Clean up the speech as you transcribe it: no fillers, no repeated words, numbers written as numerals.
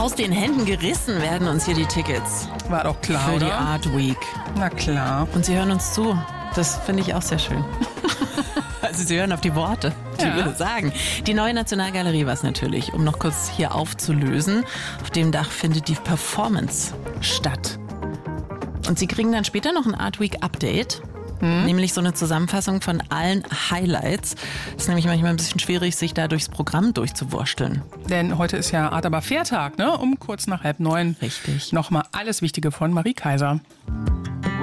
aus den Händen gerissen werden uns hier die Tickets. War doch klar, für oder? die Art Week. Na klar. Und Sie hören uns zu. Das finde ich auch sehr schön. Also Sie hören auf die Worte, die wir sagen. Die neue Nationalgalerie war es natürlich, um noch kurz hier aufzulösen. Auf dem Dach findet die Performance statt. Und Sie kriegen dann später noch ein Art Week Update. Nämlich so eine Zusammenfassung von allen Highlights. Es ist nämlich manchmal ein bisschen schwierig, sich da durchs Programm durchzuwursteln. Denn heute ist ja Art aber Fair-Tag, ne? Um kurz nach 8:30. Richtig. Nochmal alles Wichtige von Marie Kaiser.